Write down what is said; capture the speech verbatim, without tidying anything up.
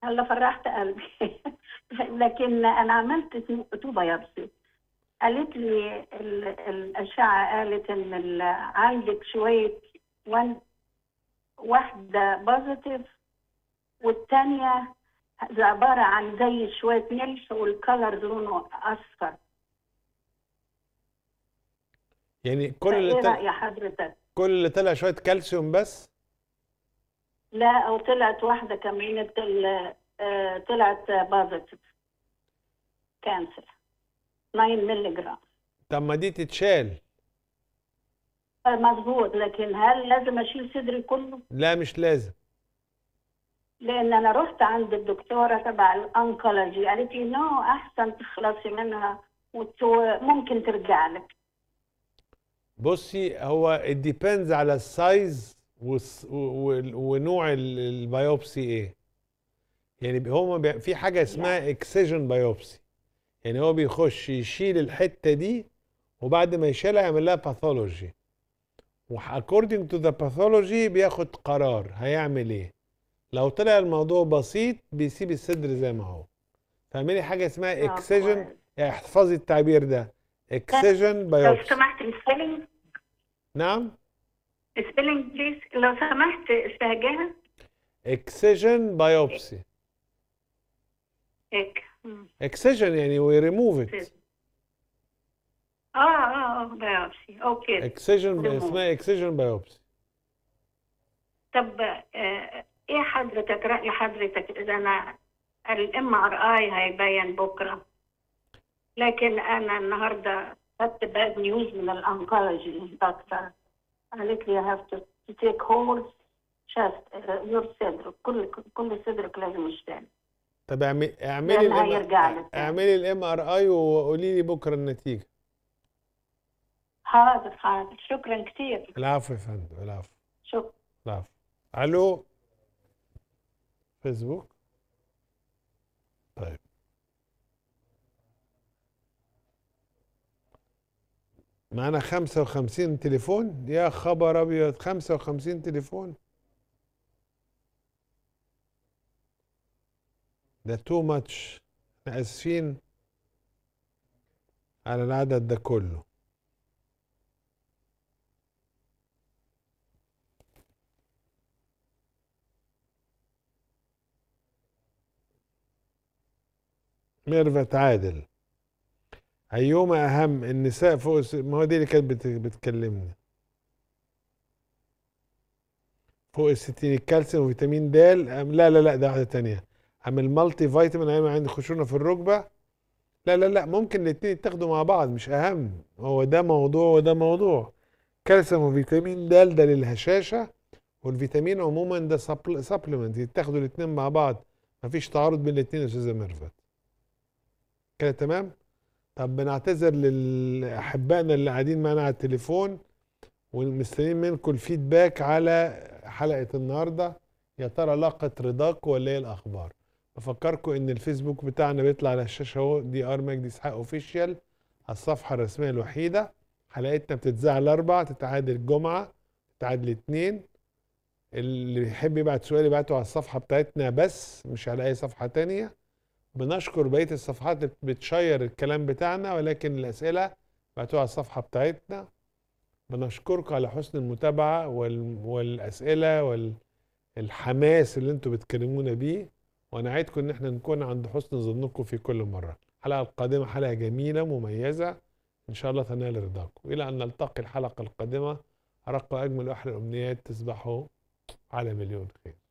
هلا فرحت قلبي. لكن انا عملت تو بايوبسي. قالت لي ال- الاشعه قالت ان ال- عندك شويه وان واحده بوزيتيف، والثانيه عباره عن زي شويه ملح والكلر لونه اصفر. يعني كل اللي فايه طلع راي حضرتك؟ كل اللي طلع شويه كالسيوم بس؟ لا، او طلعت واحده كمان طل- آه، طلعت بوزيتيف كانسر تسعة مللي جرام. طب ما دي تتشال. مظبوط، لكن هل لازم اشيل صدري كله؟ لا مش لازم. لان انا رحت عند الدكتوره تبع الانكولوجي، قالت لي نو، احسن تخلصي منها وممكن ترجع لك. بصي، هو it depends على السايز والس- و- و- ونوع ال- البيوبسي ايه. يعني هو بي- في حاجه اسمها يعني اكسجن بايوبسي. يعني هو بيخش يشيل الحته دي، وبعد ما يشيلها يعمل لها باثولوجي، واكوردنج تو ذا باثولوجي بياخد قرار هيعمل ايه. لو طلع الموضوع بسيط بيسيب الصدر زي ما هو. فاعملي حاجه اسمها اه اكسجن. كويس. يعني احفظي التعبير ده، اكسجن لو بايوبسي. سمحت السبيلنج، نعم. السبيلنج بليز لو سمحت استهجاها. اكسجن بايوبسي. هيك. مم. اكسجن يعني وي ريموف ات. اه اه اه بايوبسي، اوكي. اكسجن ريموف. اسمها اكسجن بايوبسي. طب آه ايه حضرتك، رأي حضرتك اذا انا الام ار اي هيبين بكره، لكن انا النهارده خدت باد نيوز من الانكولوجي دكتور، قالت لي هاف تو تيك هول شاست يور صدر، كل كل صدرك لازم يشتغل طب اعملي اعملي لان الام هيرجع لك تاني. اعملي الام ار اي وقولي لي بكره النتيجه. حاضر حاضر، شكرا كثير. العفو يا فندم، العفو. شكرا. العفو. الو. فيسبوك. طيب، معانا خمسة وخمسين تليفون. يا خبر ابيض، خمسة وخمسين تليفون، ده تو ماتش. احنا اسفين على العدد ده كله. ميرفت عادل، ايهما اهم، النساء فوق الس... ما هو دي اللي كانت بت... بتكلمني. فوق الستين، الكالسيوم وفيتامين د. أم لا لا لا، ده واحده تانية. ام المالتي فيتامين ايام عندي خشونه في الركبه. لا لا لا، ممكن الاتنين يتاخدوا مع بعض، مش اهم. هو ده موضوع وده موضوع. كالسيوم وفيتامين د ده للهشاشه، والفيتامين عموما ده سبلمنت، يتاخدوا الاتنين مع بعض. مفيش تعارض بين الاتنين يا استاذه ميرفت. كده تمام. طب بنعتذر لاحبائنا اللي قاعدين معانا على التليفون، ومستنيين منكم الفيدباك على حلقة النهاردة. يا ترى لاقت رضاكم ولا ايه الأخبار؟ بفكركم إن الفيسبوك بتاعنا بيطلع على الشاشة اهو، دي ار مجدي اسحاق اوفيشال، الصفحة الرسمية الوحيدة. حلقتنا بتتذاع الأربع، تتعاد الجمعة، تتعاد الاثنين. اللي يحب يبعت سؤال يبعته على الصفحة بتاعتنا بس، مش على أي صفحة تانية. بنشكر بقية الصفحات اللي بتشير الكلام بتاعنا، ولكن الأسئلة بعتوها على الصفحة بتاعتنا. بنشكركم على حسن المتابعة وال... والأسئلة والحماس اللي انتوا بتكلمونا بيه، وانا عايدكم ان احنا نكون عند حسن ظنكم في كل مرة. الحلقة القادمة حلقة جميلة مميزة ان شاء الله تنال رضاكم. الى ان نلتقي الحلقة القادمة، ارق واجمل واحلى الامنيات، تصبحوا على مليون خير.